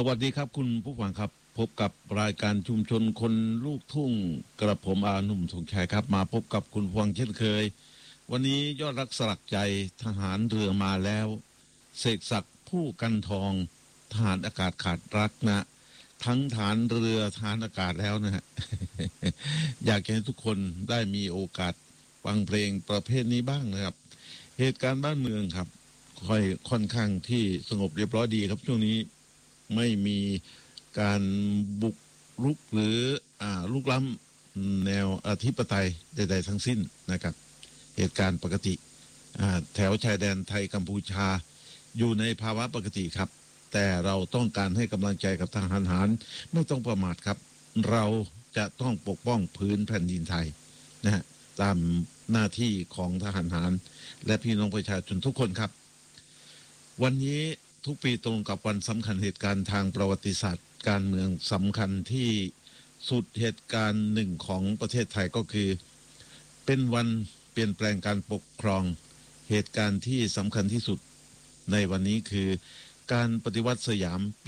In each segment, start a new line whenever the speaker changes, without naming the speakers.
วัสดีครับคุณผู้ฟังครับพบกับรายการชุมชนคนลูกทุ่งกระผมอาหนุ่มสงชัยครับมาพบกับคุณผู้ฟังเช่นเคยวันนี้ยอดรักสลักใจทหารเรือมาแล้วเสกศักดิ์ผู้กันทองทหารอากาศขาดรักนะทั้งทหารเรือทหารอากาศแล้วนะฮะ อยากให้ทุกคนได้มีโอกาสฟังเพลงประเภทนี้บ้างนะครับเหตุการณ์บ้านเมืองครับค่อนข้างที่สงบเรียบร้อยดีครับช่วงนี้ ไม่มีการบุกรุกหรือลุกล้ำแนวอธิปไตยใดๆทั้งสิ้นนะครับเหตุการณ์ปกติแถวชายแดนไทยกัมพูชาอยู่ในภาวะปกติครับแต่เราต้องการให้กำลังใจกับทหารไม่ต้องประมาทครับเราจะต้องปกป้องพื้นแผ่นดินไทยนะฮะตามหน้าที่ของทหารและพี่น้องประชาชนทุกคนครับวันนี้ทุกปีตรงกับวันสำคัญเหตุการณ์ทางประวัติศาสตร์การเมืองสำคัญที่สุดเหตุการณ์หนึ่งของประเทศไทยก็คือเป็นวันเปลี่ยนแปลงการปกครองเหตุการณ์ที่สำคัญที่สุดในวันนี้คือการปฏิวัติสยามปี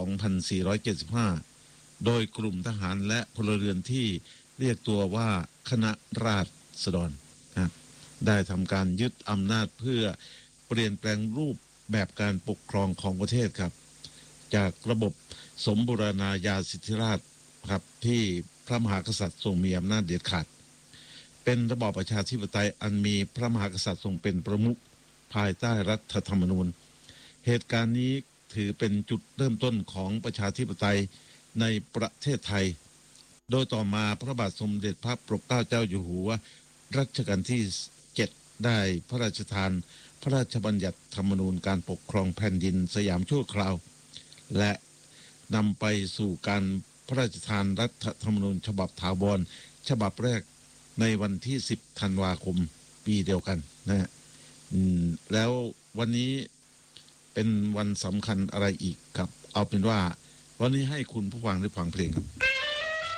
2475 โดยกลุ่มทหารและพลเรือนที่เรียกตัวว่าคณะราษฎรได้ทำการยึดอำนาจเพื่อเปลี่ยนแปลงรูปแบบการปกครองของประเทศครับจากระบบสมบูรณาญาสิทธิราชย์ครับที่พระมหากษัตริย์ทรงมีอำนาจเด็ดขาดเป็นระบอบประชาธิปไตยอันมีพระมหากษัตริย์ทรงเป็นประมุขภายใต้รัฐธรรมนูญเหตุการณ์นี้ถือเป็นจุดเริ่มต้นของประชาธิปไตยในประเทศไทยโดยต่อมาพระบาทสมเด็จพระปกเกล้าเจ้าอยู่หัวรัชกาลที่7ได้พระราชทานพระราชบัญญัติธรรมนูญการปกครองแผ่นดินสยามชั่วคราวและนำไปสู่การพระราชทานรัฐธรรมนูญฉบับถาวรฉบับแรกในวันที่10 ธันวาคมปีเดียวกันนะฮะแล้ววันนี้เป็นวันสำคัญอะไรอีกครับเอาเป็นว่าวันนี้ให้คุณผู้ฟังได้ฟังเพลงครับ